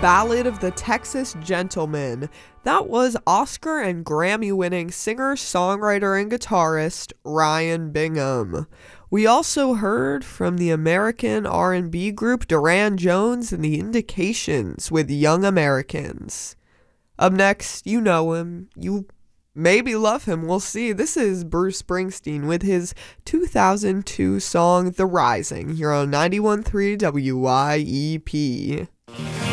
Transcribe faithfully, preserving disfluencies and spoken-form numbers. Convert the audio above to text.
Ballad of the Texas Gentleman. That was Oscar and Grammy-winning singer, songwriter, and guitarist Ryan Bingham. We also heard from the American R and B group Duran Jones and the Indications with Young Americans. Up next, you know him. You maybe love him. We'll see. This is Bruce Springsteen with his two thousand two song The Rising here on ninety-one point three W Y E P.